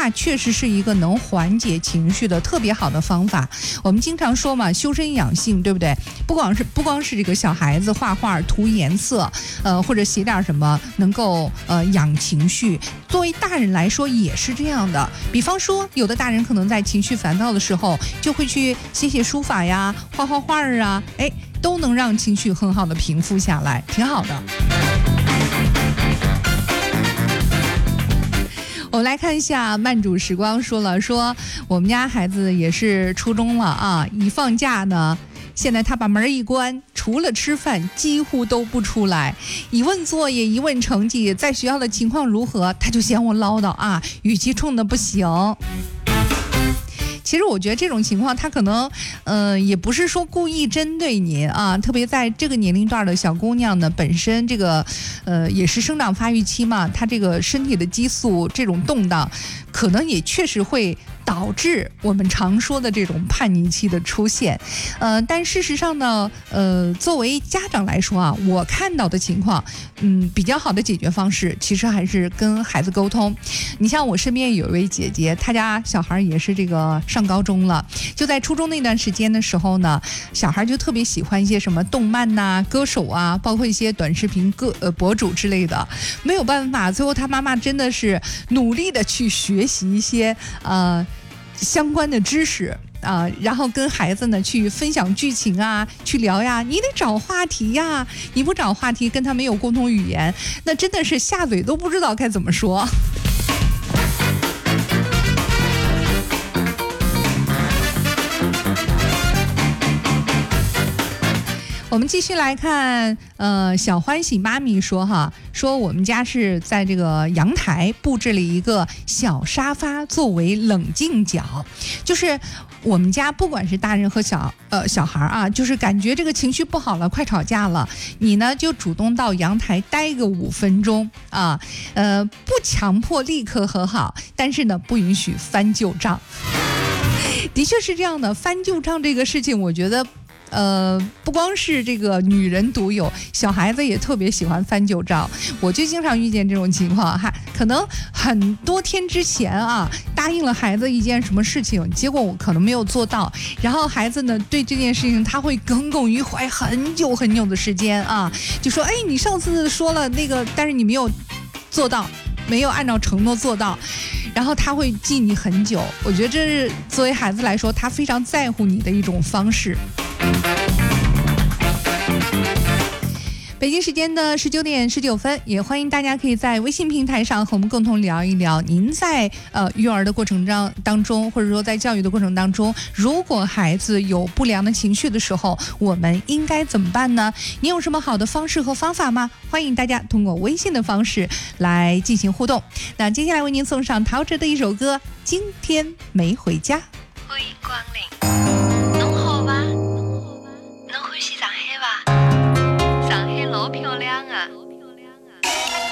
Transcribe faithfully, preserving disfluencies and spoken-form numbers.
话确实是一个能缓解情绪的特别好的方法。我们经常说嘛，修身养性，对不对？不光是不光是这个小孩子画画涂颜色，呃，或者写点什么能够呃养情绪，作为大人来说也是这样的。比方说，有的大人可能在情绪烦躁的时候，就会去写写书法呀，画画画啊，哎，都能让情绪很好的平复下来，挺好的。我们来看一下慢煮时光说了，说我们家孩子也是初中了啊，一放假呢，现在他把门一关，除了吃饭几乎都不出来，一问作业一问成绩，在学校的情况如何，他就嫌我唠叨啊，语气冲的不行。其实我觉得这种情况他可能呃也不是说故意针对您啊，特别在这个年龄段的小姑娘呢，本身这个呃也是生长发育期嘛，她这个身体的激素这种动荡，可能也确实会导致我们常说的这种叛逆期的出现。呃但事实上呢，呃作为家长来说啊，我看到的情况嗯比较好的解决方式其实还是跟孩子沟通。你像我身边有一位姐姐，她家小孩也是这个上高中了，就在初中那段时间的时候呢，小孩就特别喜欢一些什么动漫呐、啊、歌手啊，包括一些短视频个呃博主之类的。没有办法，最后他妈妈真的是努力的去学习一些呃相关的知识啊、呃，然后跟孩子呢去分享剧情啊，去聊呀，你得找话题呀，你不找话题跟他没有共同语言，那真的是下嘴都不知道该怎么说。我们继续来看，呃，小欢喜妈咪说哈，说我们家是在这个阳台布置了一个小沙发作为冷静角，就是我们家不管是大人和小呃小孩啊，就是感觉这个情绪不好了，快吵架了，你呢就主动到阳台待个五分钟啊，呃，不强迫立刻和好，但是呢不允许翻旧账。的确是这样的，翻旧账这个事情，我觉得。呃，不光是这个女人独有，小孩子也特别喜欢翻旧账。我就经常遇见这种情况哈，可能很多天之前啊，答应了孩子一件什么事情，结果我可能没有做到，然后孩子呢对这件事情他会耿耿于怀很久很久的时间啊，就说哎，你上次说了那个，但是你没有做到。没有按照承诺做到，然后他会记你很久。我觉得这是作为孩子来说，他非常在乎你的一种方式。北京时间的十九点十九分，也欢迎大家可以在微信平台上和我们共同聊一聊，您在呃育儿的过程当当中，或者说在教育的过程当中，如果孩子有不良的情绪的时候，我们应该怎么办呢？你有什么好的方式和方法吗？欢迎大家通过微信的方式来进行互动。那接下来为您送上陶喆的一首歌《今天没回家》。 欢迎光临。